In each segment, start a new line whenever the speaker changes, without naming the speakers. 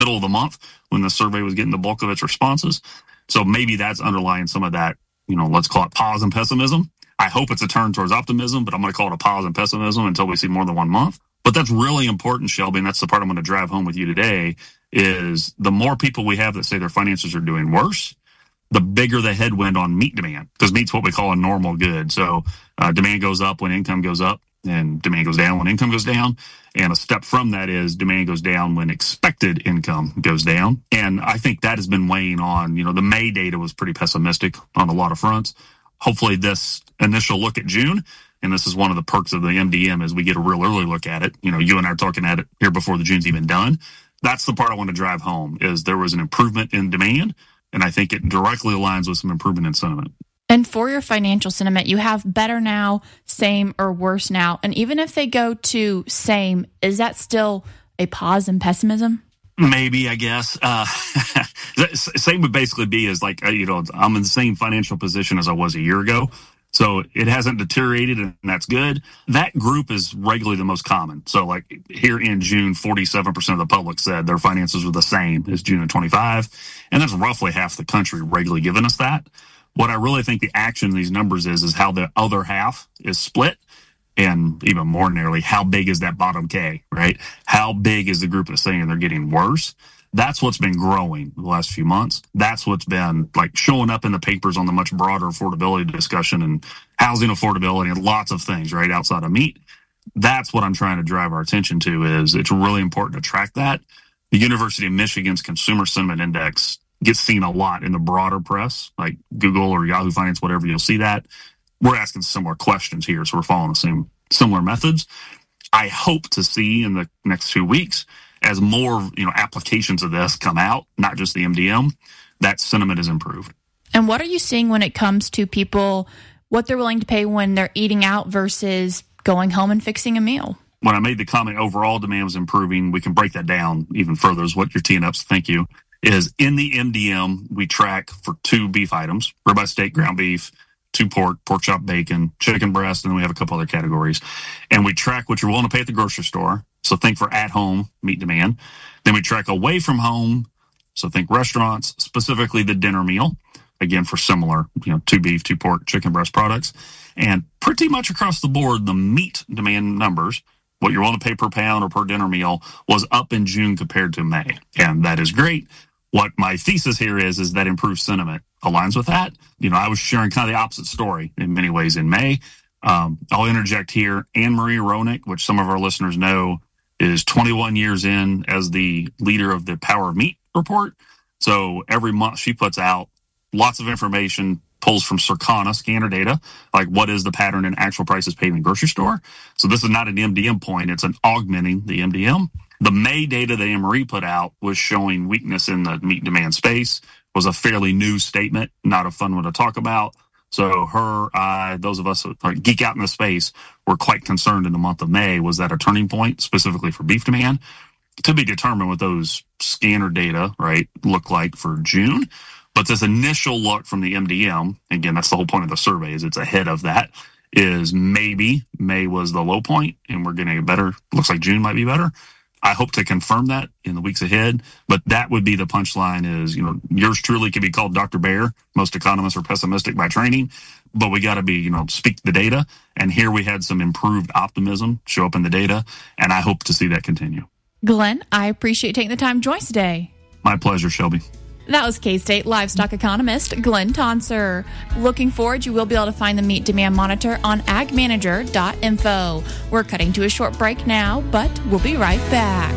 middle of the month when the survey was getting the bulk of its responses. So maybe that's underlying some of that, let's call it pause and pessimism. I hope it's a turn towards optimism, but I'm going to call it a pause and pessimism until we see more than 1 month. But that's really important, Shelby, and that's the part I'm going to drive home with you today, is the more people we have that say their finances are doing worse, the bigger the headwind on meat demand, because meat's what we call a normal good. So demand goes up when income goes up, and demand goes down when income goes down. And a step from that is demand goes down when expected income goes down. And I think that has been weighing on, the May data was pretty pessimistic on a lot of fronts. Hopefully this initial look at June, and this is one of the perks of the MDM, is we get a real early look at it. You and I are talking at it here before the June's even done. That's the part I want to drive home, is there was an improvement in demand, and I think it directly aligns with some improvement in sentiment.
And for your financial sentiment, you have better now, same, or worse now. And even if they go to same, is that still a pause in pessimism?
Maybe, I guess. Same would basically be is like, I'm in the same financial position as I was a year ago. So it hasn't deteriorated, and that's good. That group is regularly the most common. So like here in June, 47% of the public said their finances were the same as June of 25. And that's roughly half the country regularly giving us that. What I really think the action in these numbers is how the other half is split. And even more nearly, how big is that bottom K, right? How big is the group that's saying they're getting worse? That's what's been growing the last few months. That's what's been like showing up in the papers on the much broader affordability discussion and housing affordability and lots of things, right, outside of meat. That's what I'm trying to drive our attention to, is it's really important to track that. The University of Michigan's Consumer Sentiment Index gets seen a lot in the broader press, like Google or Yahoo Finance, whatever, you'll see that. We're asking similar questions here, so we're following the same similar methods. I hope to see in the next 2 weeks, as more applications of this come out, not just the MDM, that sentiment is improved.
And what are you seeing when it comes to people, what they're willing to pay when they're eating out versus going home and fixing a meal?
When I made the comment overall demand was improving, we can break that down even further, is what you're teeing up, so thank you, is in the MDM, we track for 2 beef items, ribeye steak, ground beef, 2 pork chop, bacon, chicken breast, and then we have a couple other categories. And we track what you're willing to pay at the grocery store. So think for at-home meat demand. Then we track away from home. So think restaurants, specifically the dinner meal. Again, for similar, 2 beef, 2 pork, chicken breast products. And pretty much across the board, the meat demand numbers, what you're willing to pay per pound or per dinner meal, was up in June compared to May. And that is great. What my thesis here is that improved sentiment aligns with that. I was sharing kind of the opposite story in many ways in May. I'll interject here. Anne-Marie Ronick, which some of our listeners know, is 21 years in as the leader of the Power of Meat report. So every month she puts out lots of information, pulls from Circana scanner data, like what is the pattern in actual prices paid in the grocery store. So this is not an MDM point. It's an augmenting the MDM. The May data that Anne-Marie put out was showing weakness in the meat demand space, was a fairly new statement, not a fun one to talk about. So those of us that geek out in the space were quite concerned in the month of May. Was that a turning point specifically for beef demand? To be determined what those scanner data, right, look like for June. But this initial look from the MDM, again, that's the whole point of the survey, is it's ahead of that, is maybe May was the low point and we're getting better. Looks like June might be better. I hope to confirm that in the weeks ahead, but that would be the punchline is, yours truly could be called Dr. Bear. Most economists are pessimistic by training, but we got to be, speak the data. And here we had some improved optimism show up in the data, and I hope to see that continue.
Glenn, I appreciate taking the time to join us today.
My pleasure, Shelby.
That was K-State livestock economist Glenn Tonser. Looking forward, you will be able to find the Meat Demand Monitor on agmanager.info. We're cutting to a short break now, but we'll be right back.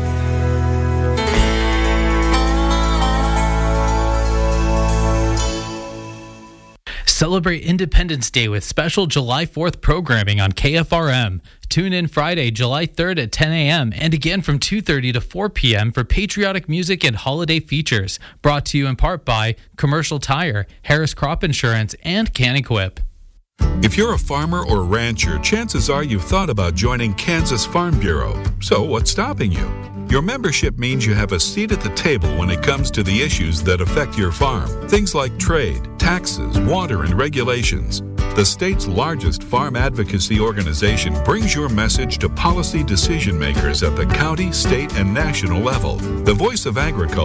Celebrate Independence Day with special July 4th programming on KFRM. Tune in Friday, July 3rd at 10 a.m. and again from 2:30 to 4 p.m. for patriotic music and holiday features. Brought to you in part by Commercial Tire, Harris Crop Insurance, and Can-Equip.
If you're a farmer or rancher, chances are you've thought about joining Kansas Farm Bureau. So what's stopping you? Your membership means you have a seat at the table when it comes to the issues that affect your farm. Things like trade, taxes, water, and regulations. the state's largest farm advocacy organization, brings your message to policy decision makers at the county, state, and national level. The Voice of Agriculture